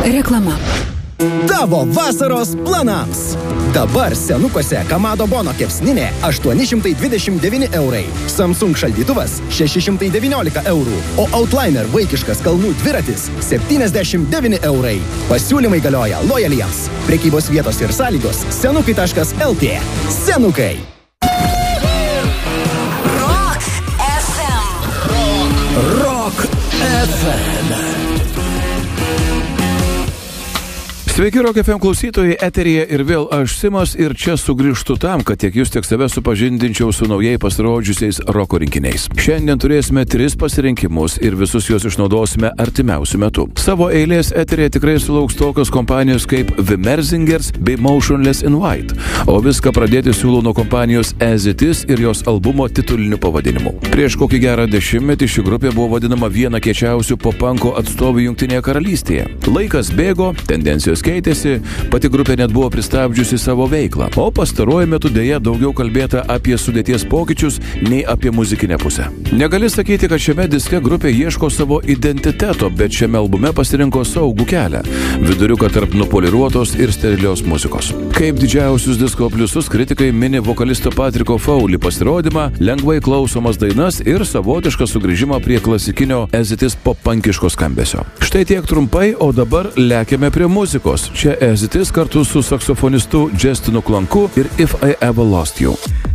Reklama. Tavo vasaros planams. Dabar Senukose Kamado Bono kepsninė 829 eurai. Samsung šaldytuvas 619 eurų. O Outliner vaikiškas kalnų dviratis 79 eurai. Pasiūlymai galioja lojaliems. Prekybos vietos ir sąlygos senukai.lt. Senukai. Rock FM. Rock FM. Sveiki, Rock FM klausytojai, eteryje ir vėl aš Simas ir čia sugrįžtu tam, kad tiek jūs, tiek save supažindinčiau su naujai pasirodžiusiais roko rinkiniais. Šiandien turėsime 3 pasirinkimus ir visus juos išnaudosime artimiausių metų. Savo eilės eteryje tikrai sulauks tokios kompanijos kaip The Merzingers bei Motionless in White, o viską pradėti siūlau nuo kompanijos As It Is ir jos albumo tituliniu pavadinimu. Prieš kokį gerą dešimtmetį ši grupė buvo vadinama viena kiečiausių pop-punko atstovų Jungtinėje karalystėje. Laikas bėgo, tendencijos keitėsi, pati grupė net buvo pristabdžiusi savo veiklą, o pastaruoju metu dėja daugiau kalbėta apie sudėties pokyčius nei apie muzikinę pusę. Negali sakyti, kad šiame diske grupė ieško savo identiteto, bet šiame albume pasirinko saugų kelią, viduriuką tarp nupoliruotos ir sterilios muzikos. Kaip didžiausius disko pliusus kritikai mini vokalisto Patriko Fowley pasirodymą, lengvai klausomas dainas ir savotišką sugrįžimą prie klasikinio As It Is pop-punkiško skambesio. Štai tiek trumpai, o dabar lekiame prie muzikos. Čia As It Is kartu su saksofonistu Justinu Klanku ir If I Ever Lost You.